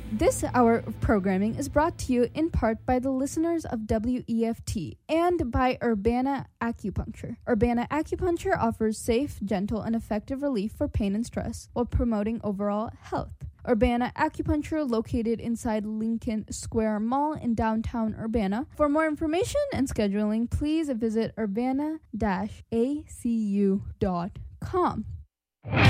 This hour of programming is brought to you in part by the listeners of WEFT and by Urbana Acupuncture. Urbana Acupuncture offers safe, gentle, and effective relief for pain and stress while promoting overall health. Urbana Acupuncture, located inside Lincoln Square Mall in downtown Urbana. For more information and scheduling, please visit urbana-acu.com.